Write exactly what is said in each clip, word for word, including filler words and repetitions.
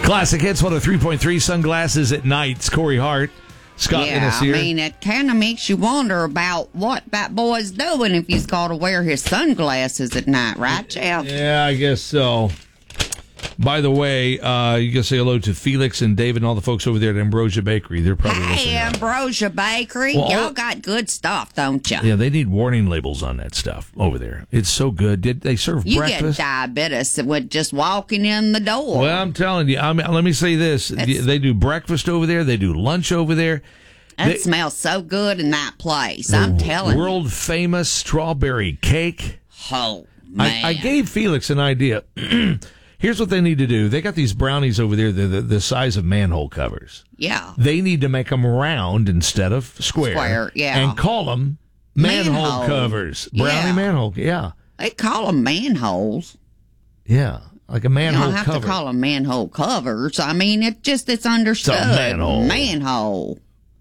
Classic Hits one oh three point three, Sunglasses at Nights. Corey Hart, Scott yeah, Ennis here. I mean, it kind of makes you wonder about what that boy's doing if he's got to wear his sunglasses at night, right, Jeff? Yeah, I guess so. By the way, uh, you can say hello to Felix and David and all the folks over there at Ambrosia Bakery. They're probably Hey, listening. Ambrosia Bakery, Well, y'all got good stuff, don't you? Yeah, they need warning labels on that stuff over there. It's so good. Did they serve You breakfast? get diabetes with just walking in the door. Well, I'm telling you. I mean, let me say this: That's- they do breakfast over there. They do lunch over there. That They- smells so good in that place. I'm telling you. World famous strawberry cake. Oh, man. I, I gave Felix an idea. Here's what they need to do. They got these brownies over there, the, the, the size of manhole covers. Yeah. They need to make them round instead of square. Square, yeah. And call them manhole, Manhole. covers. Brownie Yeah. manhole. Yeah. They call them manholes. Yeah. Like a You manhole don't have cover. to call them manhole covers. I mean, it just, it's understood. It's a manhole. Manhole.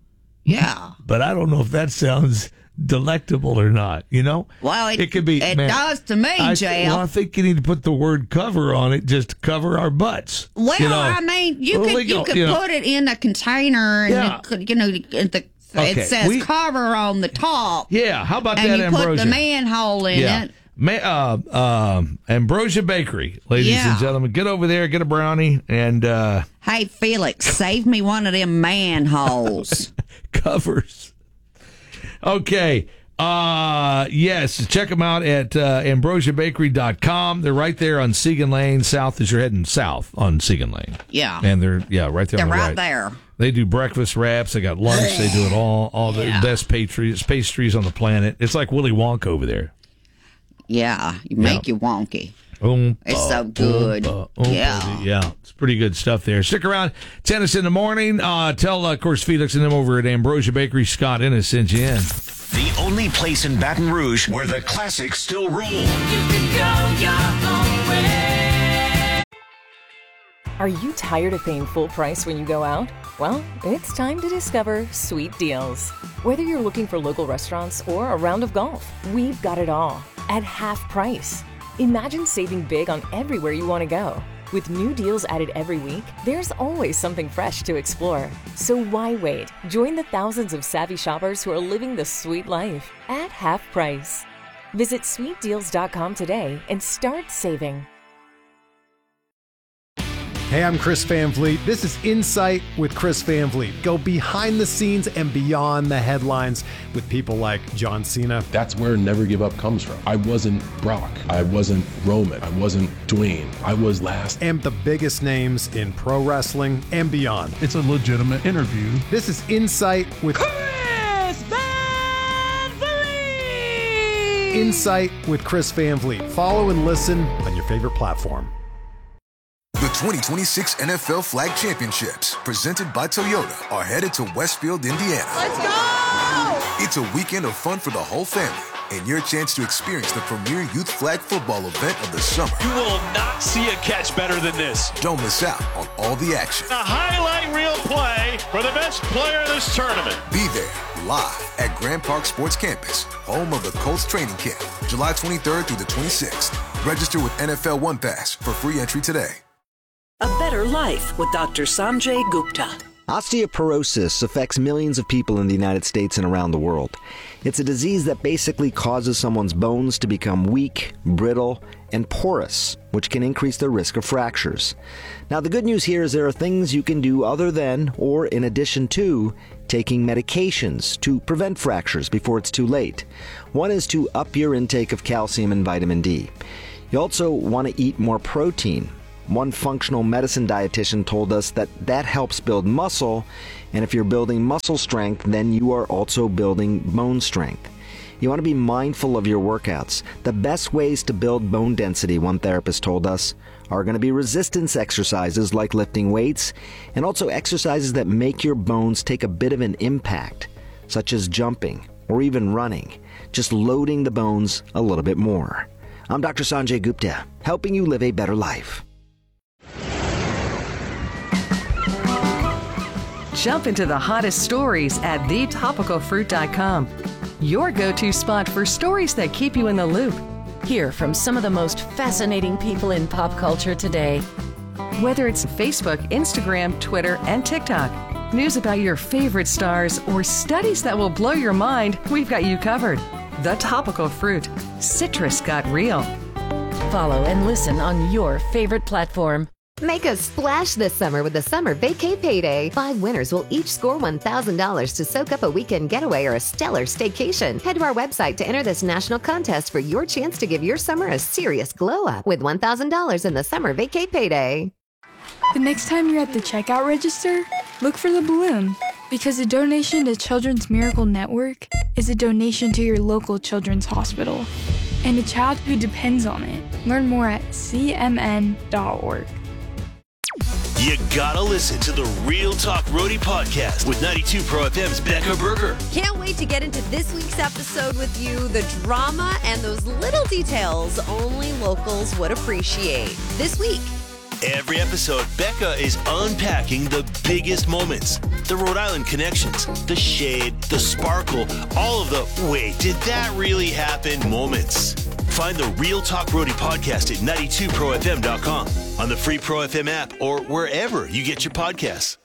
Yeah. But I don't know if that sounds delectable or not, you know? Well, it, could be. It man, does to me, I, Jeff. Well, I think you need to put the word cover on it just to cover our butts. Well, you know? I mean, you Well, could legal, you could you know. put it in a container, and Yeah. it could, you know, the, Okay, it says we- cover on the top. Yeah, how about and that, you Ambrosia? put the manhole in yeah. it. Ma- uh, uh, Ambrosia Bakery, ladies Yeah. and gentlemen. Get over there, get a brownie, and uh, Hey, Felix, save me one of them manholes. covers. Okay. Uh, yes, check them out at uh, ambrosia bakery dot com. They're right there on Segan Lane, south as you're heading south on Segan Lane. Yeah. And they're, yeah, right there They're on the right, right. there. They do breakfast wraps. They got lunch. They do it all. All the Yeah. best pastries, pastries on the planet. It's like Willy Wonka over there. Yeah, you make you wonky. Oompa, It's so good. oompa, oompa. Yeah. Yeah. It's pretty good stuff there. Stick around. Tennis in the morning. Uh, tell, uh, of course, Felix and them over at Ambrosia Bakery, Scott Ennis sent you in. The only place in Baton Rouge where the classics still rule. You can go your own way. Are you tired of paying full price when you go out? Well, it's time to discover Sweet Deals. Whether you're looking for local restaurants or a round of golf, we've got it all at half price. Imagine saving big on everywhere you want to go. With new deals added every week, there's always something fresh to explore. So why wait? Join the thousands of savvy shoppers who are living the sweet life at half price. Visit sweet deals dot com today and start saving. Hey, I'm Chris Van Vliet. This is Insight with Chris Van Vliet. Go behind the scenes and beyond the headlines with people like John Cena. That's where Never Give Up comes from. I wasn't Brock. I wasn't Roman. I wasn't Dwayne. I was last. And the biggest names in pro wrestling and beyond. It's a legitimate interview. This is Insight with Chris Van Vliet. Insight with Chris Van Vliet. Follow and listen on your favorite platform. The twenty twenty-six N F L Flag Championships, presented by Toyota, are headed to Westfield, Indiana. Let's go! It's a weekend of fun for the whole family and your chance to experience the premier youth flag football event of the summer. You will not see a catch better than this. Don't miss out on all the action. A highlight reel play for the best player of this tournament. Be there live at Grand Park Sports Campus, home of the Colts training camp, July twenty-third through the twenty-sixth. Register with N F L One Pass for free entry today. A better life with Doctor Sanjay Gupta. Osteoporosis affects millions of people in the United States and around the world. It's a disease that basically causes someone's bones to become weak, brittle, and porous, which can increase their risk of fractures. Now, the good news here is there are things you can do other than, or in addition to, taking medications to prevent fractures before it's too late. One is to up your intake of calcium and vitamin D. You also want to eat more protein. One functional medicine dietitian told us that that helps build muscle, and if you're building muscle strength, then you are also building bone strength. You want to be mindful of your workouts. The best ways to build bone density, one therapist told us, are going to be resistance exercises like lifting weights, and also exercises that make your bones take a bit of an impact, such as jumping or even running, just loading the bones a little bit more. I'm Doctor Sanjay Gupta, helping you live a better life. Jump into the hottest stories at the topical fruit dot com. Your go-to spot for stories that keep you in the loop. Hear from some of the most fascinating people in pop culture today. Whether it's Facebook, Instagram, Twitter, and TikTok, news about your favorite stars, or studies that will blow your mind, we've got you covered. The Topical Fruit. Citrus got real. Follow and listen on your favorite platform. Make a splash this summer with the Summer Vacay Payday. Five winners will each score one thousand dollars to soak up a weekend getaway or a stellar staycation. Head to our website to enter this national contest for your chance to give your summer a serious glow up with one thousand dollars in the Summer Vacay Payday. The next time you're at the checkout register, look for the balloon, because a donation to Children's Miracle Network is a donation to your local children's hospital and a child who depends on it. Learn more at c m n dot org. You gotta listen to the Real Talk Roadie podcast with ninety-two Pro F M's Becca Berger. Can't wait to get into this week's episode with you. The drama and those little details only locals would appreciate. This week, every episode, Becca is unpacking the biggest moments, the Rhode Island connections, the shade, the sparkle, all of the wait, did that really happen moments. Find the Real Talk Roadie podcast at ninety-two pro f m dot com, on the free Pro F M app, or wherever you get your podcasts.